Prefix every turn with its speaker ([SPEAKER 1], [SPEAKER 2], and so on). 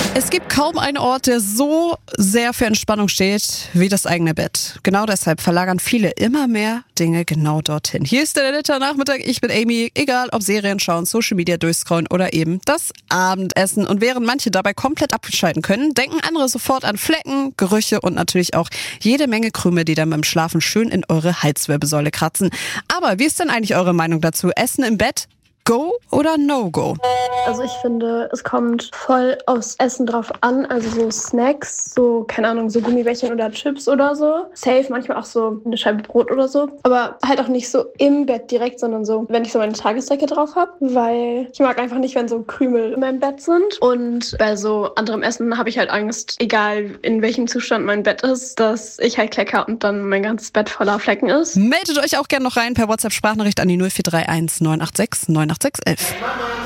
[SPEAKER 1] Es gibt kaum einen Ort, der so sehr für Entspannung steht wie das eigene Bett. Genau deshalb verlagern viele immer mehr Dinge genau dorthin. Hier ist der Litter Nachmittag, ich bin Amy. Egal ob Serien schauen, Social Media durchscrollen oder eben das Abendessen. Und während manche dabei komplett abschalten können, denken andere sofort an Flecken, Gerüche und natürlich auch jede Menge Krümel, die dann beim Schlafen schön in eure Halswirbelsäule kratzen. Aber wie ist denn eigentlich eure Meinung dazu? Essen im Bett? Go oder No-Go?
[SPEAKER 2] Also ich finde, es kommt voll aufs Essen drauf an. Also so Snacks, so, keine Ahnung, so Gummibärchen oder Chips oder so. Safe, manchmal auch so eine Scheibe Brot oder so. Aber halt auch nicht so im Bett direkt, sondern so, wenn ich so meine Tagesdecke drauf habe. Weil ich mag einfach nicht, wenn so Krümel in meinem Bett sind. Und bei so anderem Essen habe ich halt Angst, egal in welchem Zustand mein Bett ist, dass ich halt klecker und dann mein ganzes Bett voller Flecken ist.
[SPEAKER 1] Meldet euch auch gerne noch rein per WhatsApp-Sprachnachricht an die 0431 986 98611.